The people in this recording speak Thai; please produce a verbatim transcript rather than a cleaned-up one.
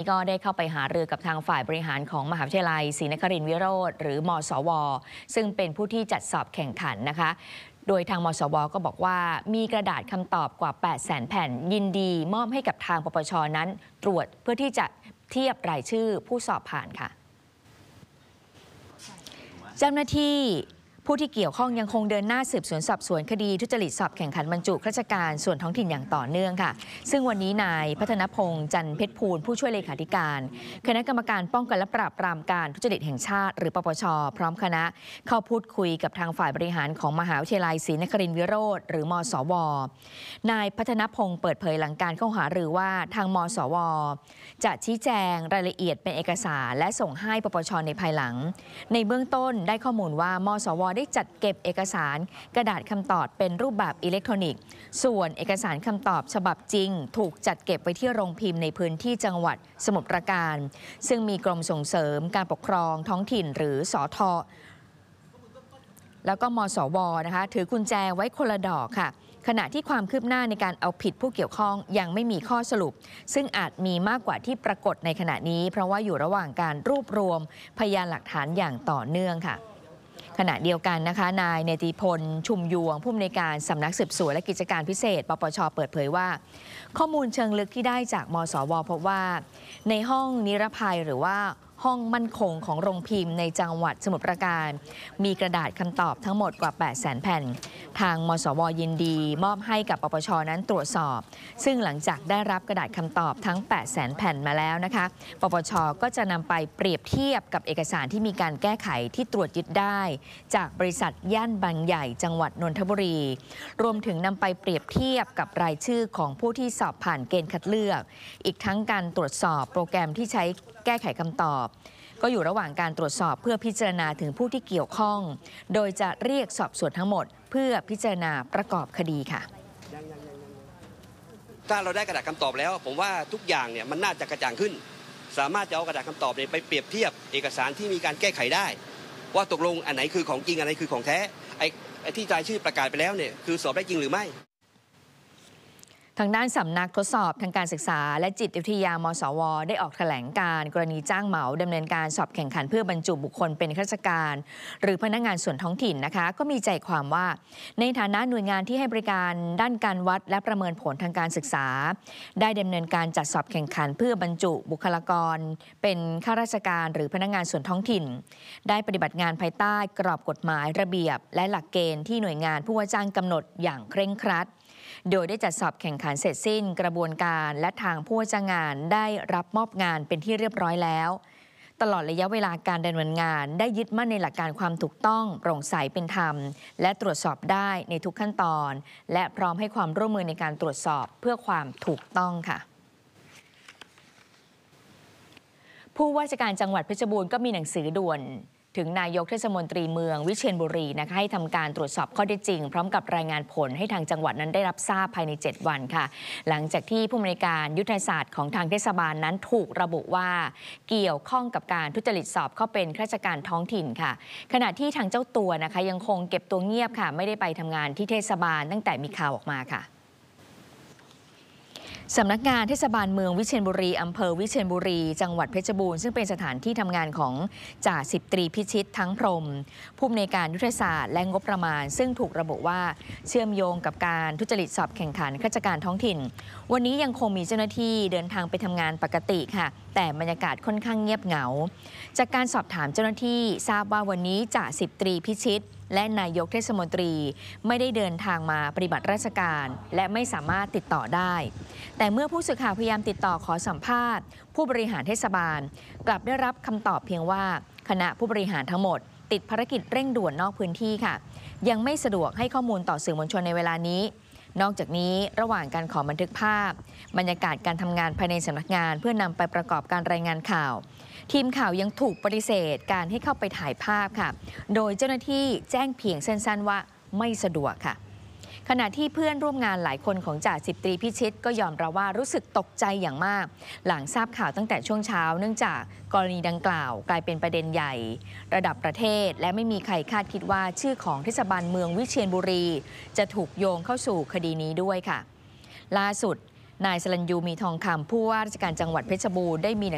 ก็ได้เข้าไปหารือกับทางฝ่ายบริหารของมหาวิทยาลัยศรีนครินทรวิโรธหรือมสว.ซึ่งเป็นผู้ที่จัดสอบแข่งขันนะคะโดยทางมสว.ก็บอกว่ามีกระดาษคำตอบกว่า แปดแสน แผ่นยินดีมอบให้กับทางปปช.นั้นตรวจเพื่อที่จะเทียบรายชื่อผู้สอบผ่านค่ะเจ้าหน้าที่ผู้ที่เกี่ยวข้องยังคงเดินหน้าสืบสวนสอบสวนคดีทุจริตสอบแข่งขันบรรจุข้าราชการส่วนท้องถิ่นอย่างต่อเนื่องค่ะซึ่งวันนี้นายพัฒนพงษ์จันทร์เพชรภูลผู้ช่วยเลขาธิการคณะกรรมการป้องกันและปราบปรามการทุจริตแห่งชาติหรือปปช.พร้อมคณะเข้าพูดคุยกับทางฝ่ายบริหารของมหาวิทยาลัยศรีนครินทรวิโรธหรือมสว.นายพัฒนพงษ์เปิดเผยหลังการเข้าหารือว่าทางมสว.จะชี้แจงรายละเอียดเป็นเอกสารและส่งให้ปปช.ในภายหลังในเบื้องต้นได้ข้อมูลว่ามสว.ได้จัดเก็บเอกสารกระดาษคำตอบเป็นรูปแบบอิเล็กทรอนิกส์ส่วนเอกสารคำตอบฉบับจริงถูกจัดเก็บไว้ที่โรงพิมพ์ในพื้นที่จังหวัดสมุทรปราการซึ่งมีกรมส่งเสริมการปกครองท้องถิ่นหรือสท.แล้วก็มสว.นะคะถือกุญแจไว้คนละดอกค่ะขณะที่ความคืบหน้าในการเอาผิดผู้เกี่ยวข้องยังไม่มีข้อสรุปซึ่งอาจมีมากกว่าที่ปรากฏในขณะนี้เพราะว่าอยู่ระหว่างการรวบรวมพยานหลักฐานอย่างต่อเนื่องค่ะขณะเดียวกันนะคะนายเนติพลชุมยวงผู้อำนวยการสำนักสืบสวนและกิจการพิเศษปปช.เปิดเผยว่าข้อมูลเชิงลึกที่ได้จากมสว.พบว่าในห้องนิรภัยหรือว่าห้องมั่นคงของโรงพิมพ์ในจังหวัดสมุทรปราการมีกระดาษคำตอบทั้งหมดกว่า แปดแสน แผ่นทางมสว.ยินดีมอบให้กับปปช.นั้นตรวจสอบซึ่งหลังจากได้รับกระดาษคำตอบทั้ง แปดแสน แผ่นมาแล้วนะคะปปช.ก็จะนำไปเปรียบเทียบกับเอกสารที่มีการแก้ไขที่ตรวจยึดได้จากบริษัทย่านบางใหญ่จังหวัดนนทบุรีรวมถึงนำไปเปรียบเทียบกับรายชื่อของผู้ที่สอบผ่านเกณฑ์คัดเลือกอีกทั้งการตรวจสอบโปรแกรมที่ใช้แก้ไขคำตอบก็อยู่ระหว่างการตรวจสอบเพื่อพิจารณาถึงผู้ที่เกี่ยวข้องโดยจะเรียกสอบสวนทั้งหมดเพื่อพิจารณาประกอบคดีค่ะถ้าเราได้กระดาษคำตอบแล้วผมว่าทุกอย่างเนี่ยมันน่าจะกระจ่างขึ้นสามารถจะเอากระดาษคำตอบไปเปรียบเทียบเอกสารที่มีการแก้ไขได้ว่าตกลงอันไหนคือของจริงอันไหนคือของแท้ไอ้ไอ้ที่รายชื่อประกาศไปแล้วเนี่ยคือสอบได้จริงหรือไม่ทางด้านสำนักทดสอบทางการศึกษาและจิตวิทยามสว.ได้ออกแถลงการกรณีจ้างเหมาดำเนินการสอบแข่งขันเพื่อบรรจุบุคคลเป็นข้าราชการหรือพนักงานส่วนท้องถิ่นนะคะก็มีใจความว่าในฐานะหน่วยงานที่ให้บริการด้านการวัดและประเมินผลทางการศึกษาได้ดำเนินการจัดสอบแข่งขันเพื่อบรรจุบุคลากรเป็นข้าราชการหรือพนักงานส่วนท้องถิ่นได้ปฏิบัติงานภายใต้กรอบกฎหมายระเบียบและหลักเกณฑ์ที่หน่วยงานผู้ว่าจ้างกำหนดอย่างเคร่งครัดโดยได้จัดสอบแข่งขันเสร็จสิ้นกระบวนการและทางผู้ว่าจ้างงานได้รับมอบงานเป็นที่เรียบร้อยแล้วตลอดระยะเวลาการดำเนินงานได้ยึดมั่นในหลักการความถูกต้องโปร่งใสเป็นธรรมและตรวจสอบได้ในทุกขั้นตอนและพร้อมให้ความร่วมมือในการตรวจสอบเพื่อความถูกต้องค่ะผู้ว่าราชการจังหวัดเพชรบูรณ์ก็มีหนังสือด่วนถึงนายกเทศมนตรีเมืองวิเชียรบุรีนะคะให้ทำการตรวจสอบข้อเท็จจริงพร้อมกับรายงานผลให้ทางจังหวัดนั้นได้รับทราบภายในเจ็ดวันค่ะหลังจากที่ผู้อำนวยการยุทธศาสตร์ของทางเทศบาลนั้นถูกระบุว่าเกี่ยวข้องกับการทุจริตสอบเข้าเป็นข้าราชการท้องถิ่นค่ะขณะที่ทางเจ้าตัวนะคะยังคงเก็บตัวเงียบค่ะไม่ได้ไปทำงานที่เทศบาลตั้งแต่มีข่าวออกมาค่ะสำนักงานเทศบาลเมืองวิเชียรบุรีอำเภอวิเชียรบุรีจังหวัดเพชรบูรณ์ซึ่งเป็นสถานที่ทำงานของจ่าสิบตรีพิชิตทั้งพรหมผู้อำนวยการยุทธศาสตร์และงบประมาณซึ่งถูกระบุว่าเชื่อมโยงกับการทุจริตสอบแข่งขันข้าราชการท้องถิ่นวันนี้ยังคงมีเจ้าหน้าที่เดินทางไปทำงานปกติค่ะแต่บรรยากาศค่อนข้างเงียบเหงาจากการสอบถามเจ้าหน้าที่ทราบว่าวันนี้จ่าสิบตรีพิชิตและนายกเทศมนตรีไม่ได้เดินทางมาปฏิบัติราชการและไม่สามารถติดต่อได้แต่เมื่อผู้สื่อข่าวพยายามติดต่อขอสัมภาษณ์ผู้บริหารเทศบาลกลับได้รับคำตอบเพียงว่าคณะผู้บริหารทั้งหมดติดภารกิจเร่งด่วนนอกพื้นที่ค่ะยังไม่สะดวกให้ข้อมูลต่อสื่อมวลชนในเวลานี้นอกจากนี้ระหว่างการขอบันทึกภาพบรรยากาศการทำงานภายในสำนักงานเพื่อนำไปประกอบการรายงานข่าวทีมข่าวยังถูกปฏิเสธการให้เข้าไปถ่ายภาพค่ะโดยเจ้าหน้าที่แจ้งเพียงสั้นๆว่าไม่สะดวกค่ะขณะที่เพื่อนร่วมงานหลายคนของจ่าสิบตรีพิชิตก็ยอมรับว่ารู้สึกตกใจอย่างมากหลังทราบข่าวตั้งแต่ช่วงเช้าเนื่องจากกรณีดังกล่าวกลายเป็นประเด็นใหญ่ระดับประเทศและไม่มีใครคาดคิดว่าชื่อของเทศบาลเมืองวิเชียรบุรีจะถูกโยงเข้าสู่คดีนี้ด้วยค่ะล่าสุดนายสรัญยูมีทองคำผู้ว่าราชการจังหวัดเพชรบูรณ์ได้มี